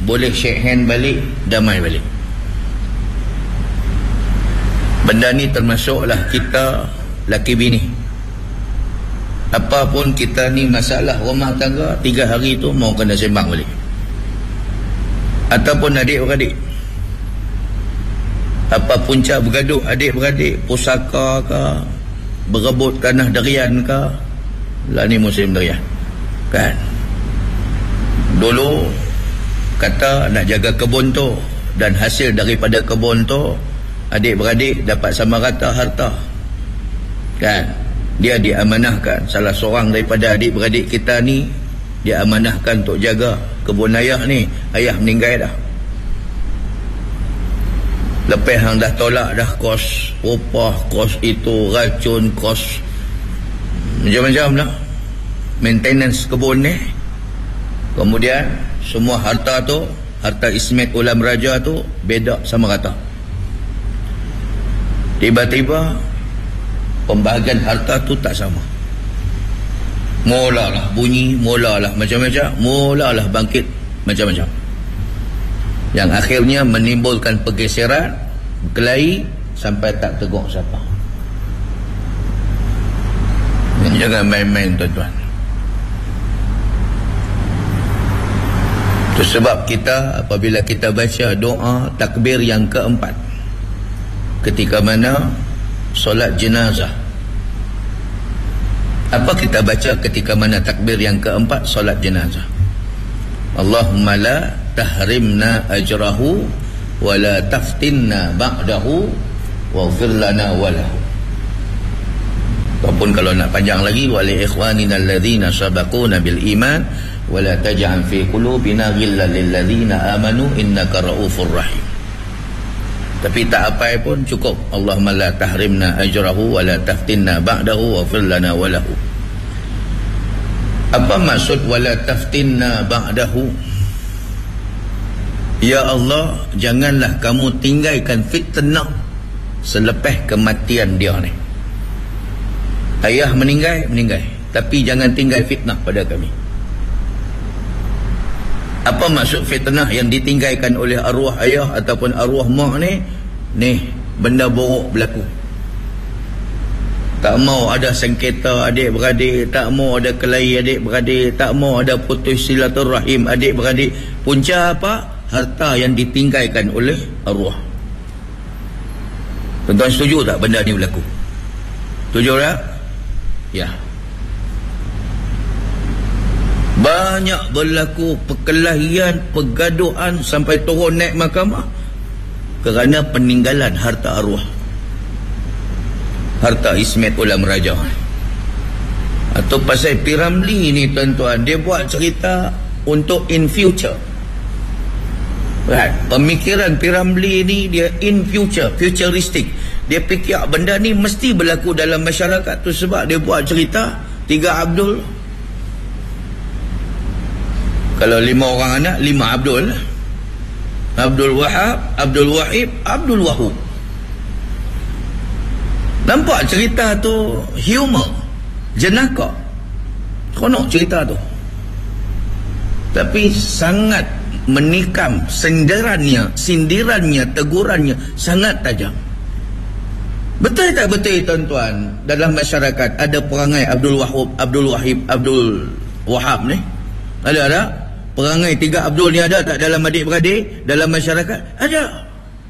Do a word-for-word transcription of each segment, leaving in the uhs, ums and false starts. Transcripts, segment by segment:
boleh shake hand balik, damai balik. Benda ni termasuklah kita laki bini. Apapun kita ni masalah rumah tangga, tiga hari tu mau kena sembang balik. Ataupun adik-beradik, apa punca bergaduh adik-beradik, pusaka ke, berebut tanah derian ke. Lah ni musim derian kan. Dulu kata nak jaga kebun tu, dan hasil daripada kebun tu adik-beradik dapat sama rata harta kan. Dia diamanahkan, salah seorang daripada adik-beradik kita ni dia amanahkan untuk jaga kebun ayah ni. Ayah meninggal dah, lepas hang dah tolak dah kos upah, kos itu, racun, kos macam-macam dah, maintenance kebun ni. Kemudian semua harta tu, harta Ismet Ulam Raja tu beda sama rata. Tiba-tiba pembahagian harta tu tak sama. Mulalah bunyi, mulalah macam-macam, mulalah bangkit macam-macam, yang akhirnya menimbulkan pergeseran, berkelahi sampai tak tegur siapa. Jangan main-main tuan-tuan. Itu sebab kita apabila kita baca doa takbir yang keempat ketika mana solat jenazah, apa kita baca ketika mana takbir yang keempat solat jenazah? Allahumma la tahrimna ajrahu wa la taftinna ba'dahu waghfir lana walahu. Ataupun kalau nak panjang lagi, wa li ikhwanina alladhina sabaquna bil iman wa la taj'al fi qulubina ghillan lil ladzina amanu innaka raufur rahim. Tapi tak apa pun cukup Allahumma la tahrimna ajrahu wa la taftinna ba'dahu waghfir lana walahu. Apa maksud wa la taftinna ba'dahu? Ya Allah, janganlah kamu tinggalkan fitnah selepas kematian dia ni. Ayah meninggal, meninggal, tapi jangan tinggal fitnah pada kami. Apa maksud fitnah yang ditinggalkan oleh arwah ayah ataupun arwah mak ni? Ni benda buruk berlaku. Tak mau ada sengketa adik-beradik, tak mau ada kelahi adik-beradik, tak mau ada putus silaturahim adik-beradik. Punca apa? Harta yang ditinggalkan oleh arwah. Tuan-tuan setuju tak benda ni berlaku? Setuju tak? Ya. Banyak berlaku perkelahian, pergaduhan sampai turun naik mahkamah kerana peninggalan harta arwah, harta Ismet Ulam Raja. Atau pasal P. Ramlee ni tuan-tuan, dia buat cerita untuk in future. Right. Pemikiran P. Ramlee ni dia in future, futuristic. Dia fikir benda ni mesti berlaku dalam masyarakat tu, sebab dia buat cerita tiga Abdul. Kalau lima orang anak, lima Abdul. Abdul Wahab, Abdul Wahib, Abdul Wahub. Nampak cerita tu humor, jenaka, konok cerita tu, tapi sangat menikam. Sindirannya, sindirannya, tegurannya sangat tajam. Betul tak betul tuan-tuan, dalam masyarakat ada perangai Abdul Wahub, Abdul Wahib, Abdul Wahab ni? Ada tak? Perangai tiga Abdul ni ada tak dalam adik-beradik, dalam masyarakat? Ada.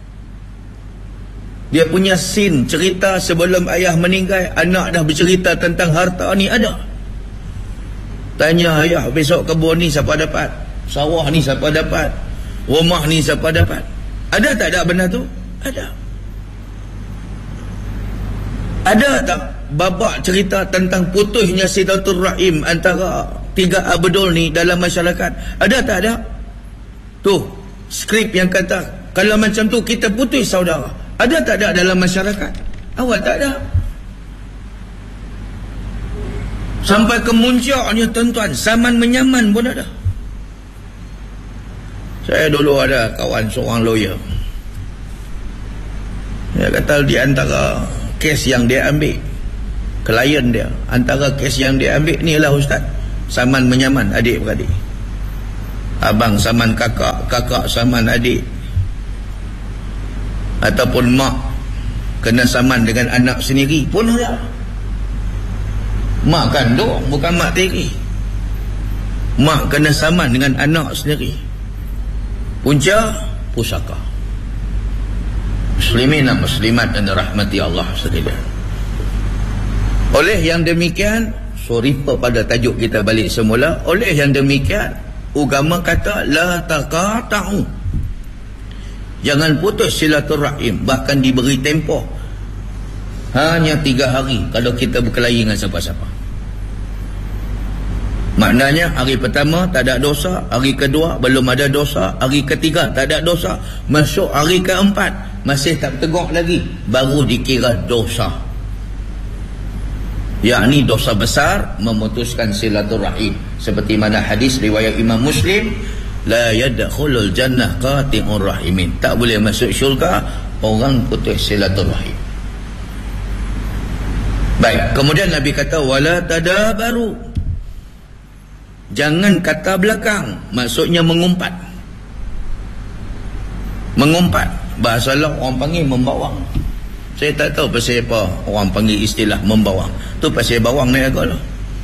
Dia punya scene cerita sebelum ayah meninggal, anak dah bercerita tentang harta ni, ada. Tanya ayah, besok kebun ni siapa dapat? Sawah ni siapa dapat? Rumah ni siapa dapat? Ada tak ada benda tu? Ada. Ada tak babak cerita tentang putusnya silaturahim antara tiga Abdul ni dalam masyarakat? Ada tak ada? Tu skrip yang kata kalau macam tu kita putus saudara. Ada tak ada dalam masyarakat? Awak tak ada. Sampai ke muncaknya tuan-tuan, saman menyaman pun ada. Saya dulu ada kawan seorang lawyer. Dia kata di antara kes yang dia ambil, klien dia, antara kes yang dia ambil ni lah ustaz, saman menyaman adik-beradik. abang saman kakak, kakak saman adik, ataupun mak kena saman dengan anak sendiri pun ada. Mak kandung bukan mak tiri, mak kena saman dengan anak sendiri. Punca pusaka. Muslimin dan muslimat dan rahmati Allah sekalian. Oleh yang demikian, sorry pada tajuk kita balik semula. Oleh yang demikian, agama kata la taqata'u, jangan putus silaturahim, bahkan diberi tempoh hanya tiga hari kalau kita berkelahi dengan siapa-siapa. Maknanya hari pertama tak ada dosa, hari kedua belum ada dosa, hari ketiga tak ada dosa, masuk hari keempat masih tak tegur lagi, baru dikira dosa, yakni dosa besar, memutuskan silaturahim. Seperti mana hadis riwayat Imam Muslim, la yadkhulul jannah qati'ur rahimin, tak boleh masuk syurga orang putus silaturahim. Baik, kemudian Nabi kata wala tadabaru, jangan kata belakang, maksudnya mengumpat. Mengumpat, bahasa Allah orang panggil membawang. Saya tak tahu pasal apa orang panggil istilah membawang. Tu pasal bawang naik agak lah.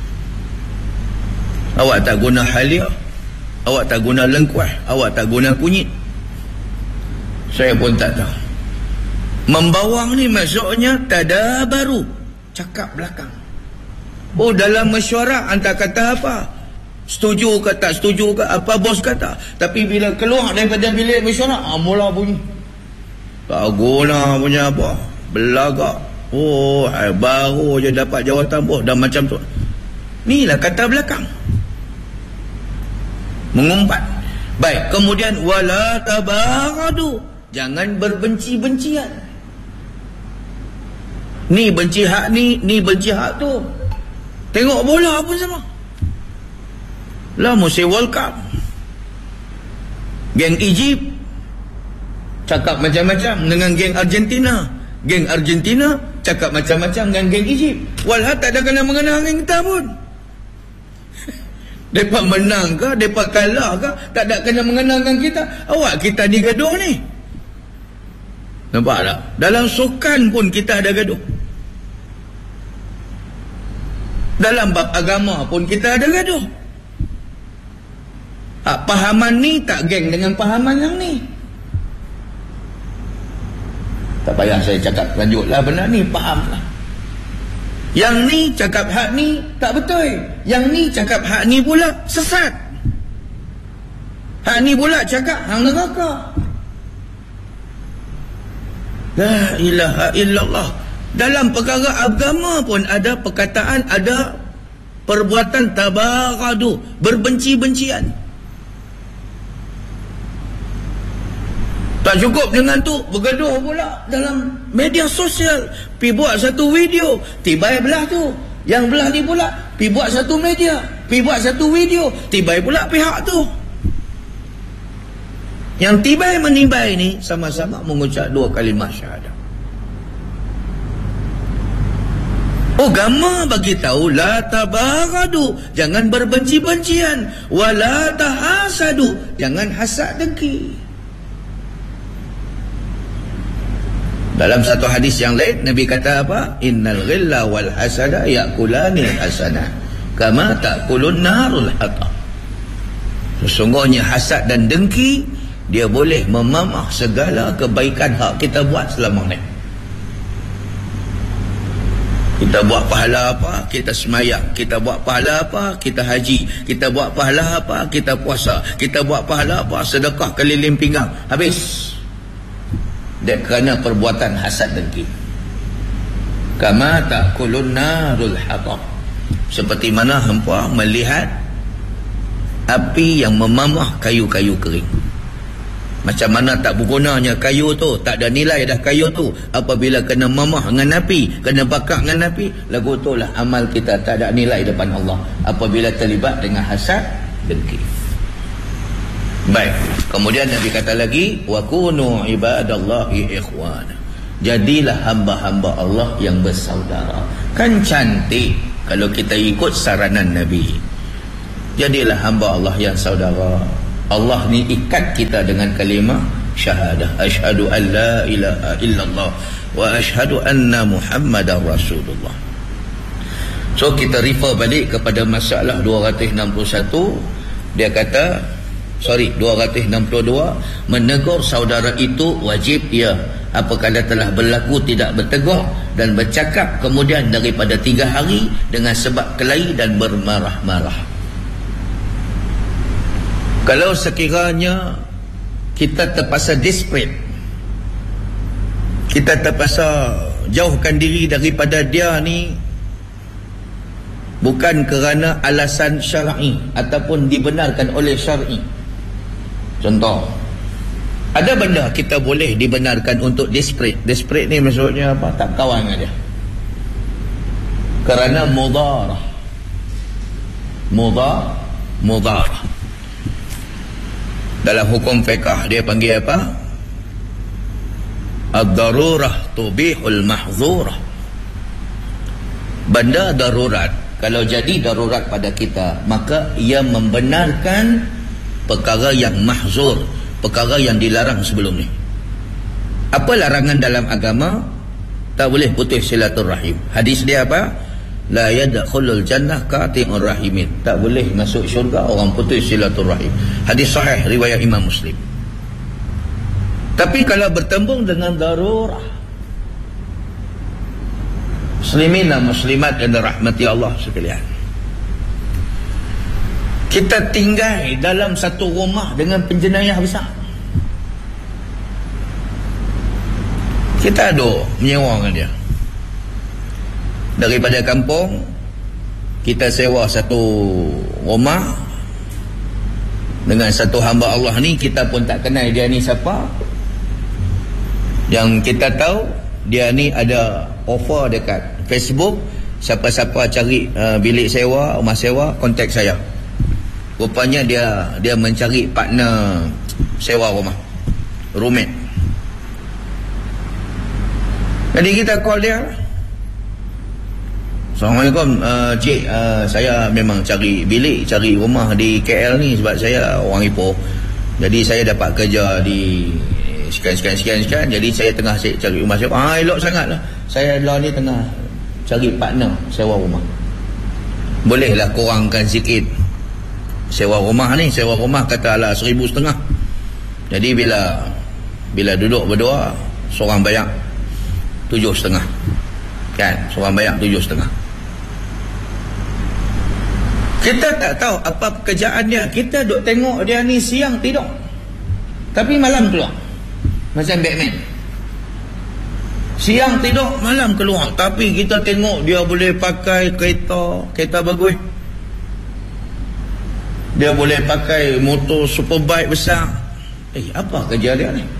Awak tak guna halia, awak tak guna lengkuas, awak tak guna kunyit. Saya pun tak tahu. Membawang ni maksudnya tadabaru, cakap belakang. Oh, dalam mesyuarat anda kata apa? Setuju ke tak setuju ke apa bos kata, tapi bila keluar daripada bilik mesyuarat, ah, mula bunyi tak guna punya apa, belagak. Oh, ay, baru je dapat jawatan bos dah macam tu. Ni lah kata belakang, mengumpat. Baik, kemudian wala tabaradu, jangan berbenci-bencian. Ni benci hak ni, ni benci hak tu. Tengok bola pun sama lah, musim World Cup, geng Egypt cakap macam-macam dengan geng Argentina, geng Argentina cakap macam-macam dengan geng Egypt. Walhal tak ada kena-mengena dengan kita pun. Mereka menang ke, mereka kalah ke, tak ada kena-mengena dengan kita. Awak kita ni gaduh ni, nampak tak? Dalam sukan pun kita ada gaduh, dalam bab agama pun kita ada gaduh. Ha, pahaman ni tak geng dengan pahaman yang ni. Tak payah saya cakap lanjutlah benda ni, fahamlah. Yang ni cakap hak ni tak betul, yang ni cakap hak ni pula sesat, hak ni pula cakap hang neraka. La ilaha illallah. Dalam perkara agama pun ada perkataan, ada perbuatan tabaradu, berbenci-bencian. Tak cukup dengan tu, bergaduh pula dalam media sosial. Pi buat satu video, tibai belah tu, yang belah ni pula pi buat satu media, pi buat satu video, tibai pula pihak tu. Yang tibai menibai ni sama-sama mengucap dua kalimah syahadah. Agama bagi tahu la tabaradu, jangan berbenci-bencian, wala tahasadu, jangan hasad dengki. Dalam satu hadis yang lain Nabi kata apa? Innal ghilla wal hasada yakulani hasanah kama takulun narul hatab. Sesungguhnya hasad dan dengki dia boleh memamah segala kebaikan hak kita buat selama ni. Kita buat pahala apa, kita semayang. Kita buat pahala apa, kita haji. Kita buat pahala apa, kita puasa. Kita buat pahala apa, sedekah keliling pinggang. Habis. Dan kerana perbuatan hasad dengki. Kama ta'kulun narul hatab, seperti mana hampa melihat api yang memamah kayu-kayu kering. Macam mana tak bergunanya kayu tu, tak ada nilai dah kayu tu apabila kena mamah dengan api, kena bakar dengan api. Lagu tu lah amal kita tak ada nilai depan Allah apabila terlibat dengan hasad dengki. Baik, kemudian Nabi kata lagi, wa kunu ibadallahi ikhwana, jadilah hamba-hamba Allah yang bersaudara. Kan cantik kalau kita ikut saranan Nabi. Jadilah hamba Allah yang saudara. Allah ni ikat kita dengan kalimah syahadah, asyhadu an la ilaha illallah wa asyhadu anna muhammadar rasulullah. So kita refer balik kepada masalah dua ratus enam puluh satu. Dia kata, sorry, dua ratus enam puluh dua, menegur saudara itu wajib ya, apabila telah berlaku tidak bertegur dan bercakap kemudian daripada tiga hari dengan sebab kelahi dan bermarah-marah. Kalau sekiranya kita terpaksa desperate, kita terpaksa jauhkan diri daripada dia ni bukan kerana alasan syar'i ataupun dibenarkan oleh syar'i. Contoh, ada benda kita boleh dibenarkan untuk desperate. Desperate ni maksudnya apa? Tak kawan dengan dia kerana mudarah. Mudar, mudarah. Dalam hukum fiqh dia panggil apa? Ad-darurah tubihul mahzurah. Benda darurat, kalau jadi darurat pada kita, maka ia membenarkan perkara yang mahzur, perkara yang dilarang sebelum ni. Apa larangan dalam agama? Tak boleh putus silaturrahim. Hadis dia apa? La yadkhulul jannah qati'ur rahimin. Tak boleh masuk syurga orang putus silaturrahim. Hadis sahih riwayat Imam Muslim. Tapi kalau bertembung dengan darurah, muslimin dan muslimat yang dirahmati Allah sekalian, kita tinggal dalam satu rumah dengan penjenayah besar. Kita ada menyewa dengan dia. Daripada kampung kita sewa satu rumah dengan satu hamba Allah ni, kita pun tak kenal dia ni siapa. Yang kita tahu dia ni ada offer dekat Facebook, siapa-siapa cari uh, bilik sewa, rumah sewa, kontak saya. Rupanya dia dia mencari partner sewa rumah, roommate. Jadi kita call dia. Assalamualaikum, uh, cik, uh, saya memang cari bilik, cari rumah di K L ni sebab saya orang Ipoh. Jadi saya dapat kerja di sekian-sekian-sekian, jadi saya tengah cari rumah sewa. Ah, elok sangat lah. Saya lah ni tengah cari partner sewa rumah. Bolehlah kurangkan sikit sewa rumah ni. Sewa rumah katalah seribu setengah. Jadi bila bila duduk berdua, seorang bayar tujuh setengah, kan? Seorang bayar tujuh setengah. Kita tak tahu apa pekerjaan dia. Kita duk tengok dia ni siang tidur, tapi malam keluar. Macam Batman, siang tidur, malam keluar. Tapi kita tengok dia boleh pakai kereta, kereta bagus. Dia boleh pakai motor superbike besar. Eh, apa kerja dia ni?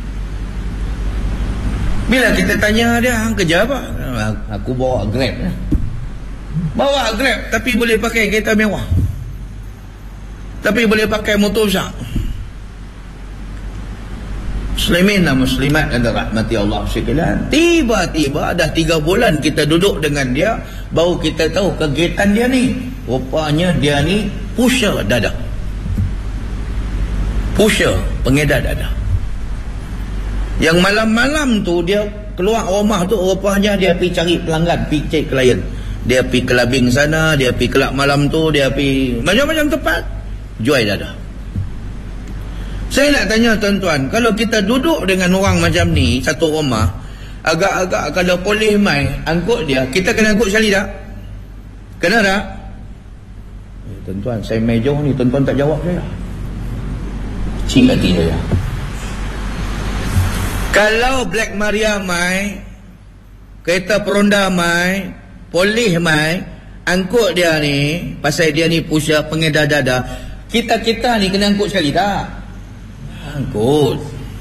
Bila kita tanya dia, kerja apa? Aku bawa Grab. Bawa Grab, tapi boleh pakai kereta mewah, tapi boleh pakai motor besar. Muslimin dan muslimat yang dirahmati Allah sekalian, tiba-tiba dah tiga bulan kita duduk dengan dia, baru kita tahu kegiatan dia ni. Rupanya dia ni pusher dada. Pusher, pengedar dada. Yang malam-malam tu dia keluar rumah tu, rupanya dia pergi cari pelanggan, pergi cari klien. Dia pergi kelabing sana, dia pergi kelab malam tu, dia pergi macam-macam tempat jual dada. Saya nak tanya tuan-tuan, kalau kita duduk dengan orang macam ni satu rumah, agak-agak kalau polis mai angkut dia, kita kena angkut sekali tak? Kena tak? Eh, tuan-tuan, saya mai jauh ni, tuan-tuan tak jawab saya. Cik hati saya. Kalau Black Maria mai, kereta peronda mai, polis mai, angkut dia ni, pasal dia ni pusher, pengedar dada, kita-kita ni kena angkut sekali tak? Angkut.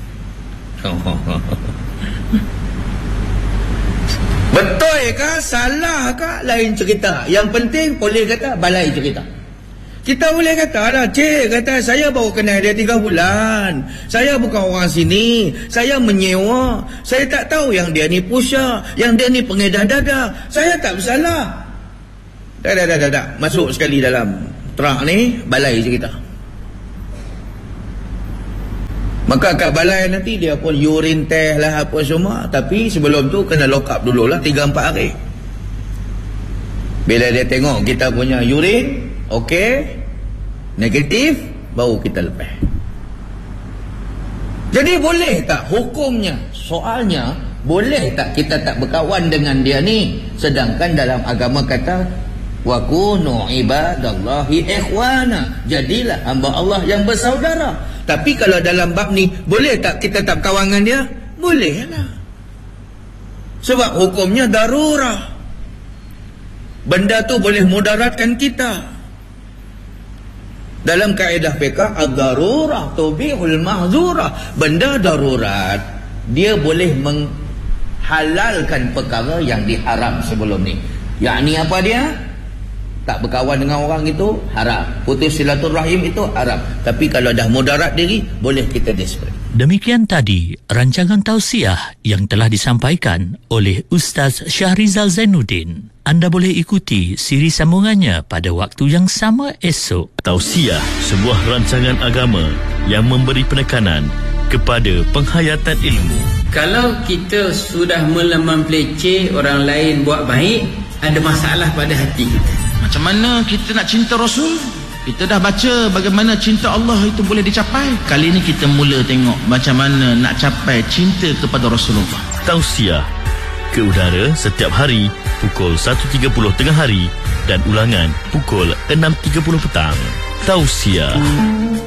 Betul ke? Salah ke? Lain cerita. Yang penting polis kata, balai cerita. Kita boleh kata dah, cik kata saya baru kenal dia tiga bulan, saya bukan orang sini, saya menyewa, saya tak tahu yang dia ni pusher, yang dia ni pengedar dada, saya tak bersalah. Dah dah dah dah, dah. Masuk sekali dalam truk ni, balai cerita. Maka kat balai nanti dia pun urine test lah apa semua. Tapi sebelum tu kena lock up dululah tiga empat hari. Bila dia tengok kita punya urine okey, negatif, baru kita lepas. Jadi boleh tak hukumnya? Soalnya boleh tak kita tak berkawan dengan dia ni? Sedangkan dalam agama kata wa kunu ibadallahi ikhwana, jadilah hamba Allah yang bersaudara. Tapi kalau dalam bab ni, boleh tak kita tak kawan dengan dia? Boleh lah. Sebab hukumnya darurah. Benda tu boleh mudaratkan kita. Dalam kaedah fiqh, ad-darurah tubihul mahzurah. Benda darurat, dia boleh menghalalkan perkara yang diharam sebelum ni. Yakni apa dia? Tak berkawan dengan orang itu haram. Putus silaturahim itu haram. Tapi kalau dah mudarat diri, boleh kita desperate. Demikian tadi rancangan tausiah yang telah disampaikan oleh Ustaz Syahrizal Zainuddin. Anda boleh ikuti siri sambungannya pada waktu yang sama esok. Tausiah, sebuah rancangan agama yang memberi penekanan kepada penghayatan ilmu. Kalau kita sudah mula mempeleceh orang lain buat baik, ada masalah pada hati kita. Macam mana kita nak cinta Rasul? Kita dah baca bagaimana cinta Allah itu boleh dicapai. Kali ini kita mula tengok macam mana nak capai cinta kepada Rasulullah. Tausiah ke udara setiap hari pukul satu tiga puluh tengah hari dan ulangan pukul enam tiga puluh petang. Tausiah.